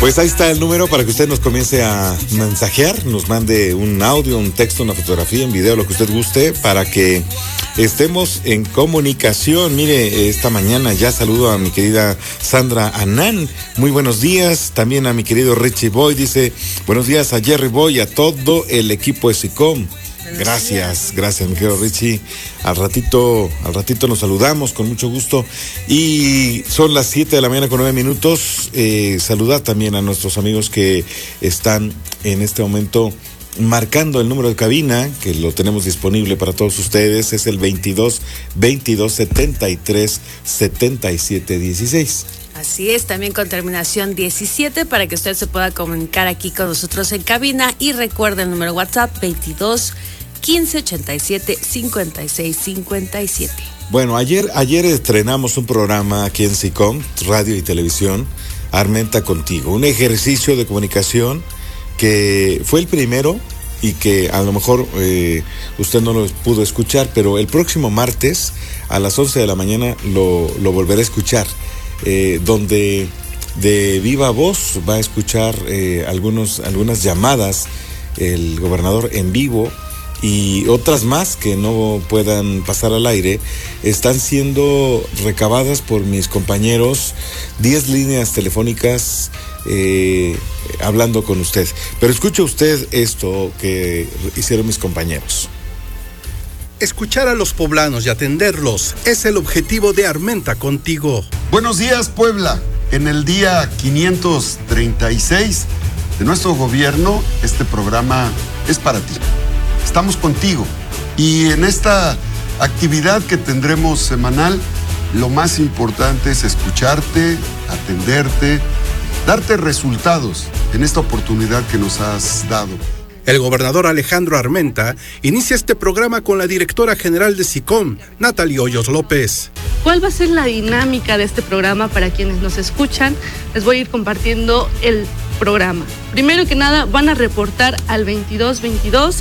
Pues ahí está el número para que usted nos comience a mensajear, nos mande un audio, un texto, una fotografía, un video, lo que usted guste, para que estemos en comunicación. Mire, esta mañana ya saludo a mi querida Sandra Anán. Muy buenos días. También a mi querido Richie Boy. Dice, buenos días a Jerry Boy, a todo el equipo de SICOM. Gracias, mi querido Richie. Al ratito nos saludamos con mucho gusto. Y son las 7 de la mañana con 9 minutos. Saludar también a nuestros amigos que están en este momento marcando el número de cabina, que lo tenemos disponible para todos ustedes. Es el 22 73 77 16. Así es, también con terminación 17 para que usted se pueda comunicar aquí con nosotros en cabina. Y recuerde el número WhatsApp 22 15 87 56 57. Bueno, ayer estrenamos un programa aquí en SICOM, Radio y Televisión, Armenta Contigo, un ejercicio de comunicación que fue el primero y que a lo mejor usted no lo pudo escuchar, pero el próximo martes a las 11 de la mañana lo volveré a escuchar. Donde de viva voz va a escuchar algunas llamadas el gobernador en vivo, y otras más que no puedan pasar al aire están siendo recabadas por mis compañeros. 10 líneas telefónicas hablando con usted. Pero escuche usted esto que hicieron mis compañeros. Escuchar a los poblanos y atenderlos es el objetivo de Armenta Contigo. Buenos días, Puebla. En el día 536 de nuestro gobierno, este programa es para ti. Estamos contigo. Y en esta actividad que tendremos semanal, lo más importante es escucharte, atenderte, darte resultados en esta oportunidad que nos has dado. El gobernador Alejandro Armenta inicia este programa con la directora general de SICOM, Natalie Hoyos López. ¿Cuál va a ser la dinámica de este programa para quienes nos escuchan? Les voy a ir compartiendo el programa. Primero que nada, van a reportar al 22 22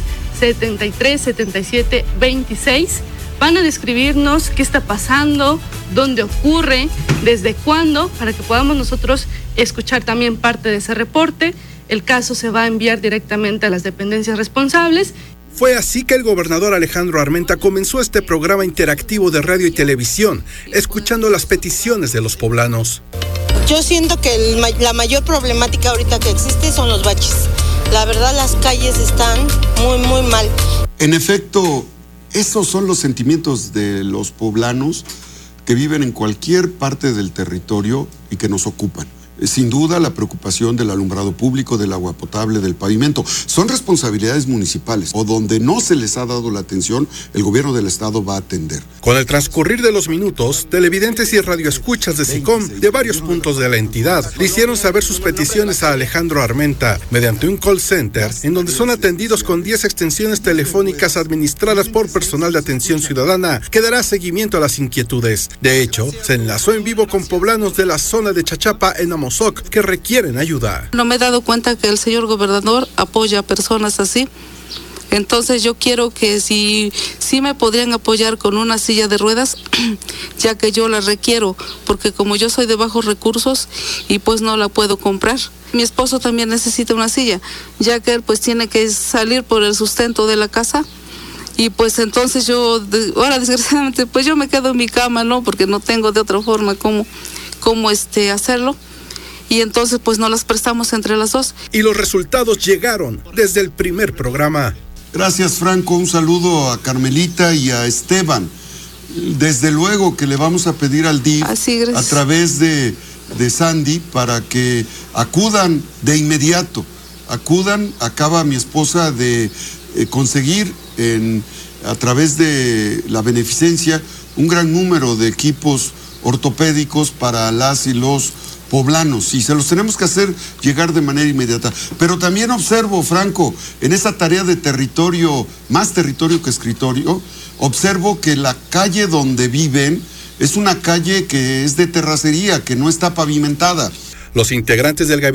73 77 26. Van a describirnos qué está pasando, dónde ocurre, desde cuándo, para que podamos nosotros escuchar también parte de ese reporte. El caso se va a enviar directamente a las dependencias responsables. Fue así que el gobernador Alejandro Armenta comenzó este programa interactivo de radio y televisión, escuchando las peticiones de los poblanos. Yo siento que la mayor problemática ahorita que existe son los baches. La verdad, las calles están muy mal. En efecto, esos son los sentimientos de los poblanos que viven en cualquier parte del territorio y que nos ocupan. Sin duda, la preocupación del alumbrado público, del agua potable, del pavimento, son responsabilidades municipales, o donde no se les ha dado la atención, el gobierno del estado va a atender. Con el transcurrir de los minutos, televidentes y radioescuchas de SICOM de varios puntos de la entidad le hicieron saber sus peticiones a Alejandro Armenta mediante un call center, en donde son atendidos con 10 extensiones telefónicas administradas por personal de atención ciudadana que dará seguimiento a las inquietudes. De hecho, se enlazó en vivo con poblanos de la zona de Chachapa en Amozoc que requieren ayuda. No me he dado cuenta que el señor gobernador apoya a personas así. Entonces yo quiero que si me podrían apoyar con una silla de ruedas, ya que yo la requiero, porque como yo soy de bajos recursos y pues no la puedo comprar. Mi esposo también necesita una silla, ya que él pues tiene que salir por el sustento de la casa. Y pues entonces ahora desgraciadamente pues yo me quedo en mi cama, ¿no? Porque no tengo de otra forma cómo hacerlo. Y entonces pues nos las prestamos entre las dos. Y los resultados llegaron desde el primer programa. Gracias, Franco. Un saludo a Carmelita y a Esteban. Desde luego que le vamos a pedir al DIF a través de Sandy para que acudan de inmediato. Acaba mi esposa de conseguir a través de la beneficencia un gran número de equipos ortopédicos para las y los poblanos, y se los tenemos que hacer llegar de manera inmediata. Pero también observo, Franco, en esa tarea de territorio, más territorio que escritorio, observo que la calle donde viven es una calle que es de terracería, que no está pavimentada. Los integrantes del gabinete